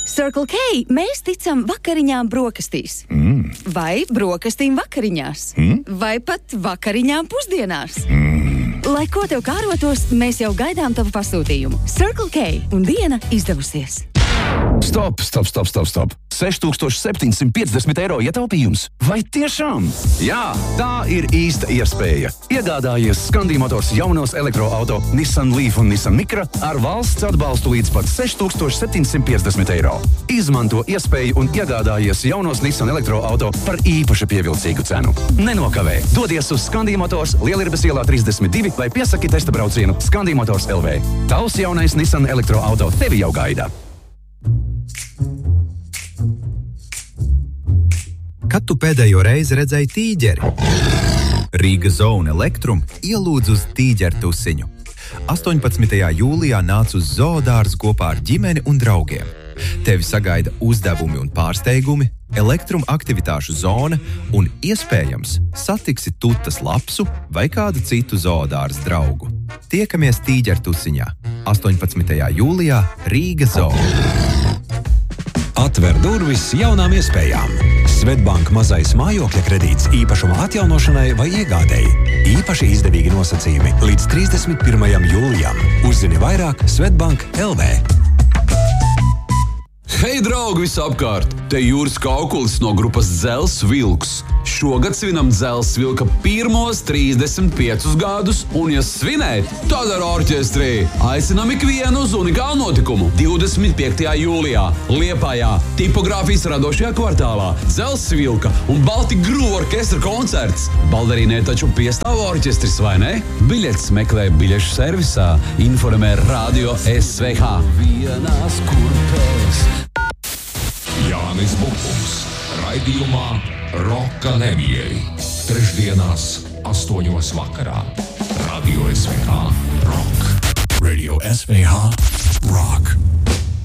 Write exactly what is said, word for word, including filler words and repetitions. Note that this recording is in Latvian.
Circle K mēs ticam vakariņām brokastīs. Mm. Vai brokastīm vakariņās. Mm. Vai pat vakariņām pusdienās. Mm. Lai ko tev kārotos, mēs jau gaidām tavu pasūtījumu. Circle K un diena izdevusies. Stop, stop, stop, stop, stop. seši tūkstoši septiņsimt piecdesmit eiro ietaupījums. Vai tiešām? Jā, tā ir īsta iespēja. Iegādājies Scandi Motors jaunos elektroauto Nissan Leaf un Nissan Micra ar valsts atbalstu līdz pat seši tūkstoši septiņsimt piecdesmit eiro. Izmanto iespēju un iegādājies jaunos Nissan elektroauto par īpaši pievilcīgu cenu. Nenokavē. Dodies uz Scandi Motors Lielirbes ielā trīsdesmit divi vai piesaki testa braucienu Scandi Motors L V. Tavs jaunais Nissan elektroauto tevi jau gaida. Kad tu pēdējo reizi redzēji tīģeri? Rīga Zone Elektrum ielūdz uz tīģeru tusiņu. astoņpadsmitajā jūlijā nāc uz zoodārzu kopā ar ģimeni un draugiem. Tevi sagaida uzdevumi un pārsteigumi, Elektrum aktivitāšu zona un, iespējams, satiksi tutas lapsu vai kādu citu zoodārzu draugu. Tiekamies tīģeru tusiņā. astoņpadsmitajā jūlijā Rīga Zone. Atver durvis jaunām iespējām. Svetbank mazais mājokļa kredīts īpašuma atjaunošanai vai iegādēji. Īpaši izdevīgi nosacījumi līdz trīsdesmit pirmajam jūlijam. Uzzini vairāk Svetbank L V. Hei, draugi visapkārt! Te Jūras Kaukulis no grupas Dzels Vilks. Šogad svinam Dzels Vilka pirmos trīsdesmit piecus gadus, un, ja svinēt, tad ar orķestrī. Aicinam ikvienu uz unikālu notikumu divdesmit piektajā jūlijā Liepājā, tipogrāfijas radošajā kvartālā. Dzels Vilka un Balti Groove orkestra koncerts. Balderīnē taču piestāv orķestris, vai ne? Biļetes meklē biļešu servisā. Informē Radio S V H. Vienās kurpēs. Jānis Bukums, raidījumā Roka Nevieri. Trešdienās astoņos vakarā. Radio S V H Rock. Radio S V H Rock.